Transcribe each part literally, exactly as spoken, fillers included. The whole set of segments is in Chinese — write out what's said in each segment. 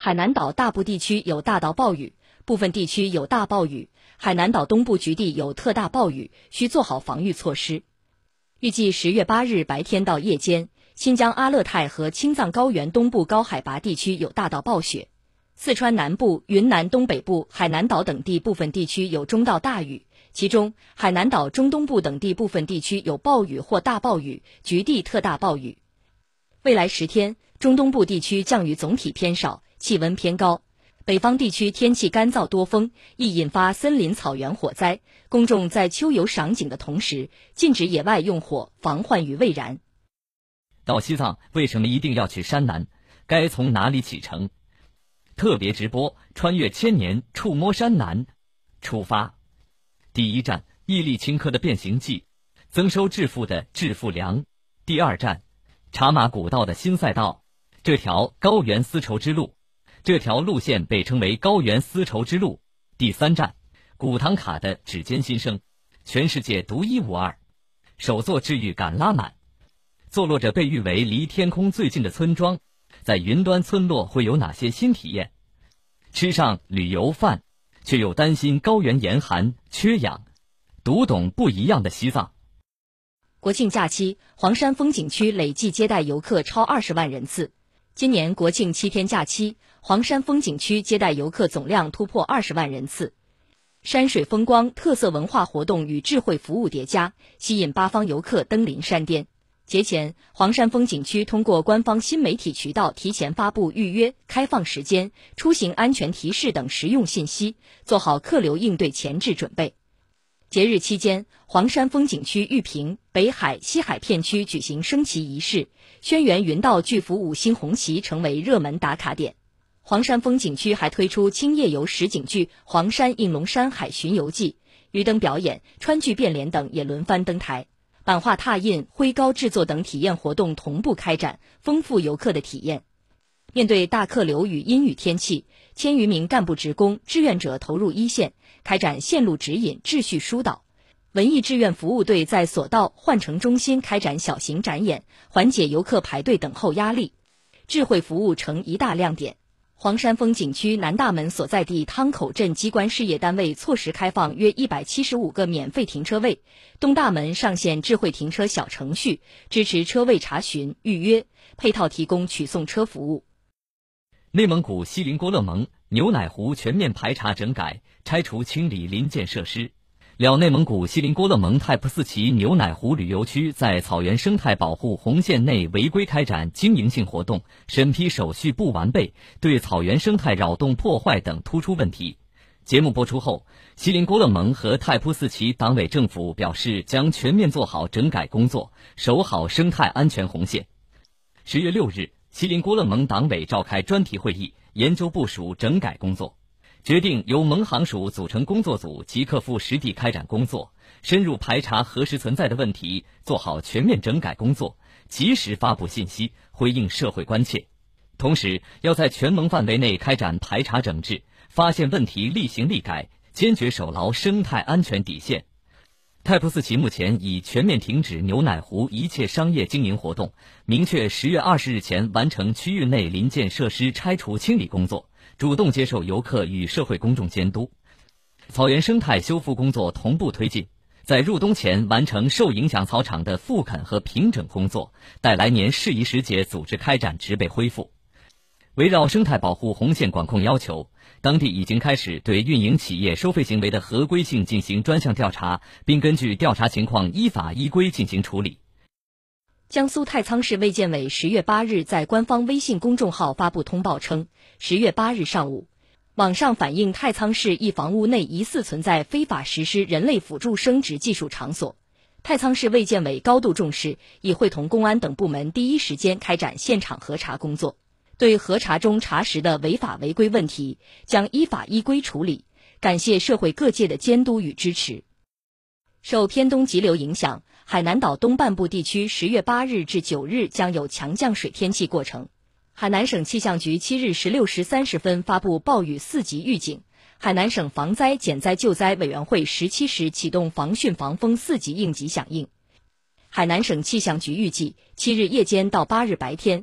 海南岛大部地区有大到暴雨，部分地区有大暴雨，海南岛东部局地有特大暴雨，需做好防御措施。预计十月八日白天到夜间，新疆阿勒泰和青藏高原东部高海拔地区有大到暴雪，四川南部、云南东北部、海南岛等地部分地区有中到大雨，其中海南岛中东部等地部分地区有暴雨或大暴雨，局地特大暴雨。未来十天，中东部地区降雨总体偏少，气温偏高。北方地区天气干燥多风，易引发森林草原火灾。公众在秋游赏景的同时，禁止野外用火，防患于未然。 到西藏为什么一定要去山南？该从哪里启程？特别直播穿越千年，触摸山南。出发。第一站，毅力顷刻的变形记，增收致富的致富粮。第二站，茶马古道的新赛道，这条高原丝绸之路。这条路线被称为高原丝绸之路。第三站，古唐卡的指尖新生，全世界独一无二。首座治愈感拉满，坐落着被誉为离天空最近的村庄，在云端村落会有哪些新体验？吃上旅游饭，却又担心高原严寒缺氧，读懂不一样的西藏。 国庆假期，黄山风景区累计接待游客超二十万人次。今年国庆七天假期，黄山风景区接待游客总量突破二十万人次。山水风光、特色文化活动与智慧服务叠加，吸引八方游客登临山巅。节前，黄山风景区通过官方新媒体渠道提前发布预约、开放时间、出行安全提示等实用信息，做好客流应对前置准备。节日期间，黄山风景区玉屏、北海、西海片区举行升旗仪式，轩辕云道巨幅五星红旗成为热门打卡点。黄山风景区还推出轻夜游实景剧《黄山应龙山海巡游记》，鱼灯表演、川剧变脸等也轮番登台，版画拓印、徽膏制作等体验活动同步开展，丰富游客的体验。面对大客流与阴雨天气，千余名干部职工、志愿者投入一线，开展线路指引、秩序疏导。文艺志愿服务队在索道、换乘中心开展小型展演，缓解游客排队等候压力。智慧服务成一大亮点。黄山风景区南大门所在地汤口镇机关事业单位错时开放约一百七十五个免费停车位，东大门上线智慧停车小程序，支持车位查询、预约，配套提供取送车服务。 内蒙古锡林郭勒盟牛奶湖全面排查整改，拆除清理临建设施。辽内蒙古锡林郭勒盟太仆寺旗牛奶湖旅游区在草原生态保护红线内违规开展经营性活动，审批手续不完备，对草原生态扰动破坏等突出问题。节目播出后，锡林郭勒盟和太仆寺旗党委政府表示将全面做好整改工作，守好生态安全红线。十月六日，锡林郭勒盟党委召开专题会议，研究部署整改工作，决定由盟行署组成工作组，即刻赴实地开展工作，深入排查核实存在的问题，做好全面整改工作，及时发布信息，回应社会关切。同时，要在全盟范围内开展排查整治，发现问题立行立改，坚决守牢生态安全底线。太仆寺旗目前已全面停止牛奶湖一切商业经营活动，明确十月二十日前完成区域内临建设施拆除清理工作，主动接受游客与社会公众监督。草原生态修复工作同步推进，在入冬前完成受影响草场的复垦和平整工作，待来年适宜时节组织开展植被恢复。围绕生态保护红线管控要求，当地已经开始对运营企业收费行为的合规性进行专项调查，并根据调查情况依法依规进行处理。 江苏太仓市卫健委十月八日在官方微信公众号发布通报称，十月八日上午，网上反映太仓市一房屋内疑似存在非法实施人类辅助生殖技术场所。太仓市卫健委高度重视，已会同公安等部门第一时间开展现场核查工作，对核查中查实的违法违规问题将依法依规处理，感谢社会各界的监督与支持。受偏东急流影响，海南岛东半部地区十月八日至九日将有强降水天气过程。海南省气象局七日十六时三十分发布暴雨四级预警，海南省防灾减灾救灾委员会十七时启动防汛防风四级应急响应。海南省气象局预计，七日夜间到八日白天，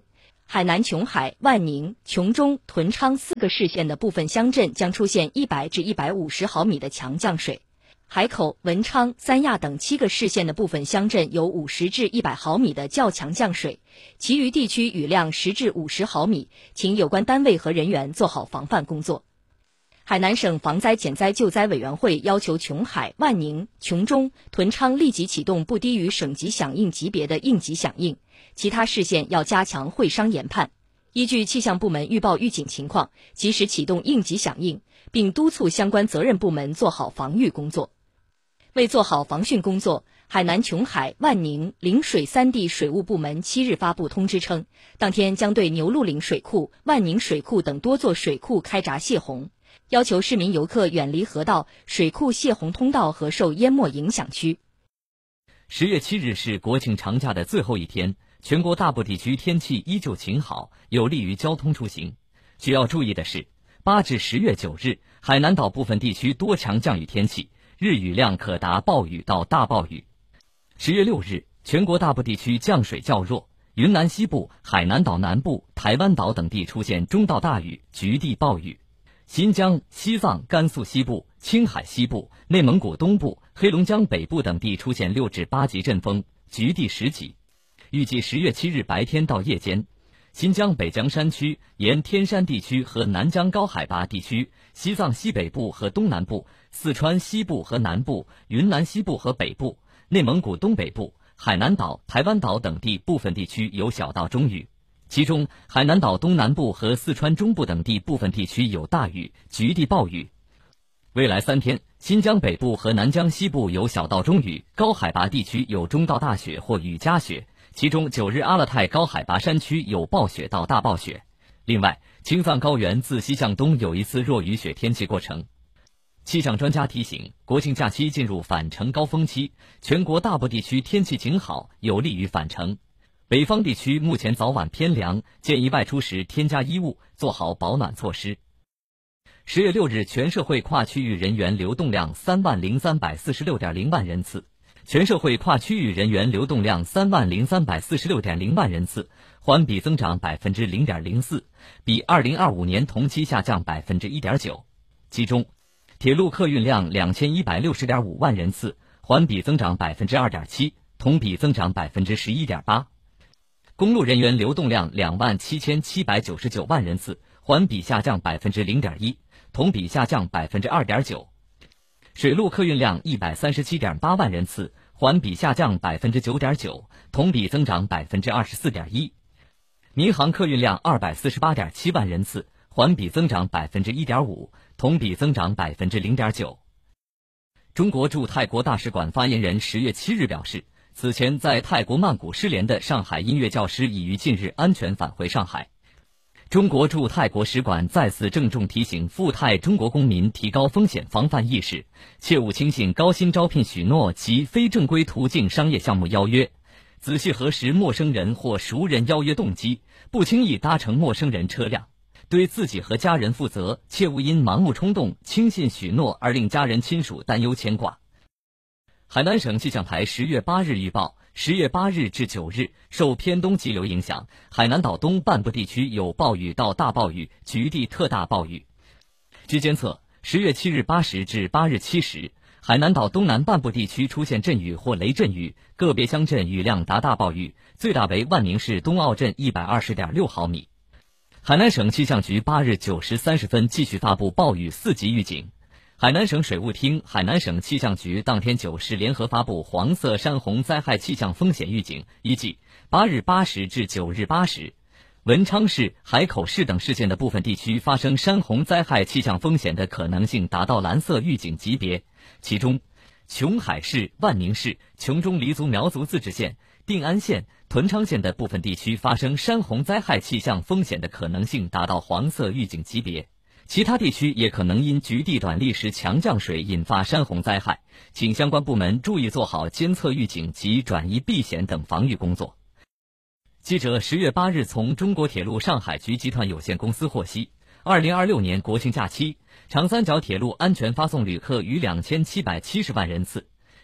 海南琼海、万宁、琼中、屯昌四个市县的部分乡镇将出现一百至一百五十毫米的强降水。海口、文昌、三亚等七个市县的部分乡镇有五十至一百毫米的较强降水，其余地区雨量十至五十毫米，请有关单位和人员做好防范工作。海南省防灾减灾救灾委员会要求琼海、万宁、琼中、屯昌立即启动不低于省级响应级别的应急响应，其他市县要加强会商研判，依据气象部门预报预警情况，及时启动应急响应，并督促相关责任部门做好防御工作。为做好防汛工作，海南琼海、万宁、陵水三地水务部门七日发布通知称，当天将对牛鹿岭水库、万宁水库等多座水库开闸泄洪，要求市民游客远离河道、水库泄洪通道和受淹没影响区。 十月七日是国庆长假的最后一天，全国大部地区天气依旧晴好，有利于交通出行。需要注意的是，八至十月九日，海南岛部分地区多强降雨天气，日雨量可达暴雨到大暴雨。十月六日，全国大部地区降水较弱，云南西部、海南岛南部、台湾岛等地出现中到大雨，局地暴雨。新疆、西藏、甘肃西部、青海西部、内蒙古东部、黑龙江北部等地出现六至八级阵风，局地十级。预计十月七日白天到夜间，新疆北疆山区、沿天山地区和南疆高海拔地区、西藏西北部和东南部、四川西部和南部、云南西部和北部、内蒙古东北部、海南岛、台湾岛等地部分地区有小到中雨，其中海南岛东南部和四川中部等地部分地区有大雨，局地暴雨。未来三天，新疆北部和南疆西部有小到中雨，高海拔地区有中到大雪或雨夹雪，其中九日阿勒泰高海拔山区有暴雪到大暴雪。另外，青藏高原自西向东有一次弱雨雪天气过程。气象专家提醒，国庆假期进入返程高峰期，全国大部地区天气晴好，有利于返程。北方地区目前早晚偏凉，建议外出时添加衣物，做好保暖措施。十月六日，全社会跨区域人员流动量三万零三百四十六点零万人次，全社会跨区域人员流动量三万零三百四十六点零万人次，环比增长百分之零点零四，比二零二五年同期下降百分之一点九。其中，铁路客运量两千一百六十点五万人次，环比增长百分之二点七，同比增长百分之十一点八。公路人员流动量两万七千七百九十九万人次，环比下降百分之零点一，同比下降百分之二点九。水路客运量一百三十七点八万人次，环比下降百分之九点九，同比增长百分之二十四点一。民航客运量二百四十八点七万人次，环比增长百分之一点五，同比增长百分之零点九。中国驻泰国大使馆发言人十月七日表示，此前在泰国曼谷失联的上海音乐教师已于近日安全返回上海。中国驻泰国使馆再次郑重提醒赴泰中国公民提高风险防范意识，切勿轻信高薪招聘许诺及非正规途径商业项目邀约，仔细核实陌生人或熟人邀约动机，不轻易搭乘陌生人车辆，对自己和家人负责，切勿因盲目冲动、轻信许诺而令家人亲属担忧牵挂。海南省气象台十月八日预报，十月八日至九日，受偏东气流影响，海南岛东半部地区有暴雨到大暴雨，局地特大暴雨。据监测，十月七日八时至八日七时，海南岛东南半部地区出现阵雨或雷阵雨，个别乡镇雨量达大暴雨，最大为万宁市东澳镇一百二十点六毫米。海南省气象局八日九时三十分继续发布暴雨四级预警。海南省水务厅、海南省气象局当天九时联合发布黄色山洪灾害气象风险预警，预计八日八时至九日八时，文昌市、海口市等市县的部分地区发生山洪灾害气象风险的可能性达到蓝色预警级别，其中琼海市、万宁市、琼中黎族苗族自治县、定安县、屯昌县的部分地区发生山洪灾害气象风险的可能性达到黄色预警级别。其他地区也可能因局地短历时强降水引发山洪灾害，请相关部门注意做好监测预警及转移避险等防御工作。记者十月八日从中国铁路上海局集团有限公司获悉，二零二六年国庆假期，长三角铁路安全发送旅客逾两千七百七十万人次，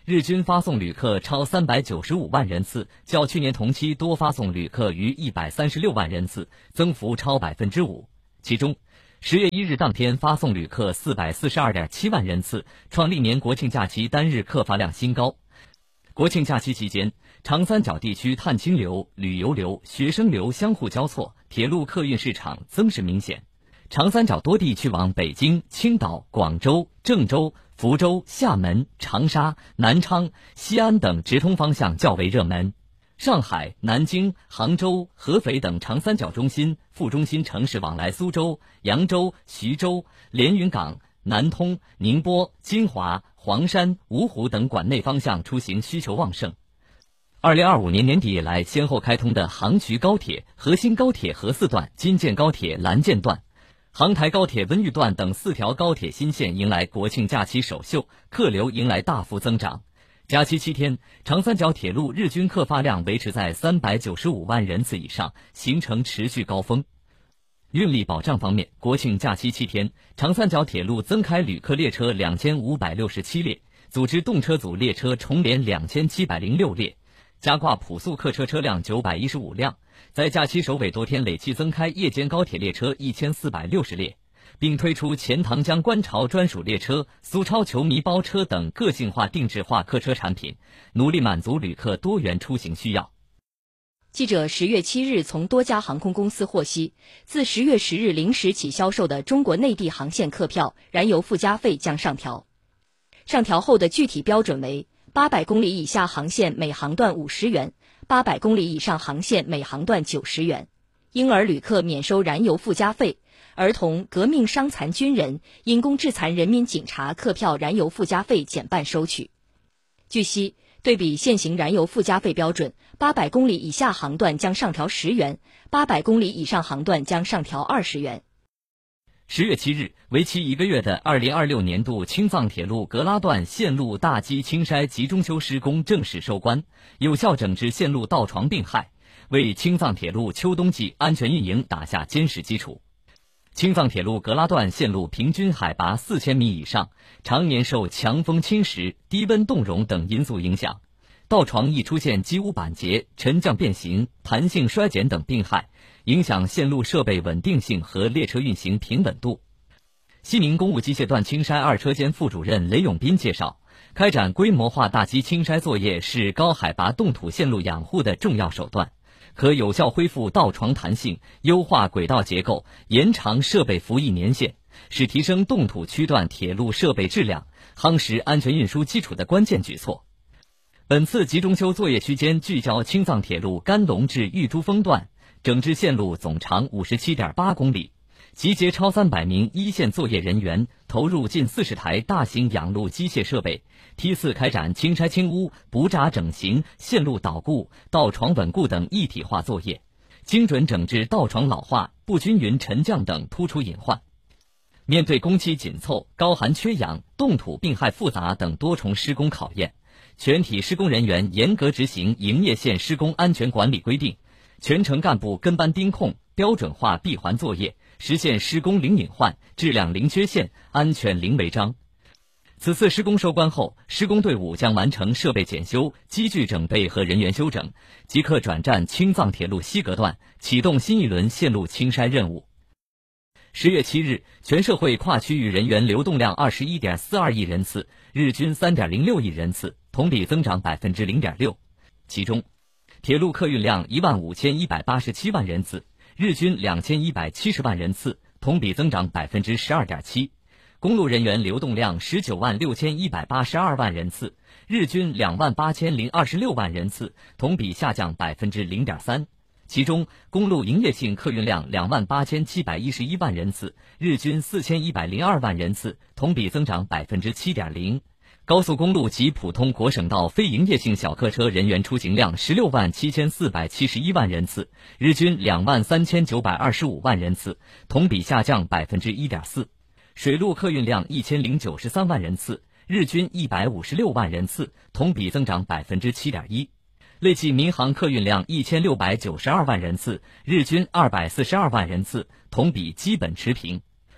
日均发送旅客超三百九十五万人次，较去年同期多发送旅客逾一百三十六万人次，增幅超百分之五。其中，十月一日当天发送旅客四百四十二点七万人次，创历年国庆假期单日客发量新高。国庆假期期间，长三角地区探亲流、旅游流、学生流相互交错，铁路客运市场增势明显。长三角多地去往北京、青岛、广州、郑州、福州、厦门、长沙、南昌、西安等直通方向较为热门。上海、南京、杭州、合肥等长三角中心、副中心城市往来苏州、扬州、徐州、连云港、南通、宁波、金华、黄山、芜湖等管内方向出行需求旺盛。二零二五年年底以来，先后开通的杭衢高铁、河新高铁河四段、京建高铁蓝建段、杭台高铁温榆段等四条高铁新线迎来国庆假期首秀，客流迎来大幅增长。假期七天，长三角铁路日均客发量维持在三百九十五万人次以上，形成持续高峰。运力保障方面，国庆假期七天，长三角铁路增开旅客列车两千五百六十七列，组织动车组列车重联两千七百零六列，加挂普速客车车辆九百一十五辆，在假期首尾多天累计增开夜间高铁列车一千四百六十列，并推出钱塘江观潮专属列车、苏超球迷包车等个性化定制化客车产品，努力满足旅客多元出行需要。 记者十月七日从多家航空公司获悉，自十月十日零时起销售的中国内地航线客票燃油附加费将上调。上调后的具体标准为八百公里以下航线每航段五十元，八百公里以上航线每航段九十元。婴儿旅客免收燃油附加费，儿童、革命伤残军人、因公致残人民警察客票燃油附加费减半收取。据悉，对比现行燃油附加费标准，八百公里以下航段将上调十元，八百公里以上航段将上调二十元。 十月七日，为期一个月的二零二六年度青藏铁路格拉段线路大基青筛集中修施工正式收官，有效整治线路盗床病害，为青藏铁路秋冬季安全运营打下坚实基础。青藏铁路格拉段线路平均海拔四千米以上，常年受强风侵蚀、低温冻融等因素影响，道床易出现机污板结、沉降变形、弹性衰减等病害，影响线路设备稳定性和列车运行平稳度。西宁公务机械段青筛二车间副主任雷永斌介绍，开展规模化大基青筛作业是高海拔冻土线路养护的重要手段，可有效恢复道床弹性，优化轨道结构，延长设备服役年限，是提升冻土区段铁路设备质量、夯实安全运输基础的关键举措。本次集中修作业区间聚焦青藏铁路甘隆至玉珠峰段，整治线路总长 五十七点八公里，集结超三百名一线作业人员，投入近四十台大型养路机械设备，梯次开展清拆清污、补闸整形、线路导固、道床稳固等一体化作业，精准整治道床老化、不均匀沉降等突出隐患。面对工期紧凑、高寒缺氧、冻土病害复杂等多重施工考验，全体施工人员严格执行营业线施工安全管理规定，全程干部跟班盯控，标准化闭环作业，实现施工零隐患、质量零缺陷、安全零违章。此次施工收官后，施工队伍将完成设备检修、机具整备和人员休整，即刻转战青藏铁路西格段，启动新一轮线路清筛任务。十月七日，全社会跨区域人员流动量 二十一点四二亿人次，日均 三点零六亿人次，同比增长 百分之零点六。其中，铁路客运量一万五千一百八十七万人次，日均两千一百七十万人次，同比增长 百分之十二点七。公路人员流动量十九万六千一百八十二万人次，日均两万八千零二十六万人次，同比下降 百分之零点三。其中，公路营业性客运量两万八千七百一十一万人次，日均四千一百零二万人次，同比增长 百分之七点零。高速公路及普通国省道非营业性小客车人员出行量十六万七千四百七十一万人次，日均两万三千九百二十五万人次，同比下降 百分之一点四。水路客运量一千零九十三万人次，日均一百五十六万人次，同比增长 百分之七点一。累计民航客运量一千六百九十二万人次，日均二百四十二万人次，同比基本持平。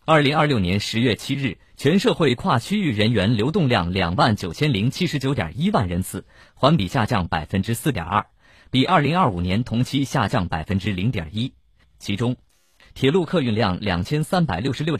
二零二六年十月七日，全社会跨区域人员流动量两万九千零七十九点一万人次，环比下降百分之四点二，比二零二五年同期下降百分之零点一。其中，铁路客运量两千三百六十六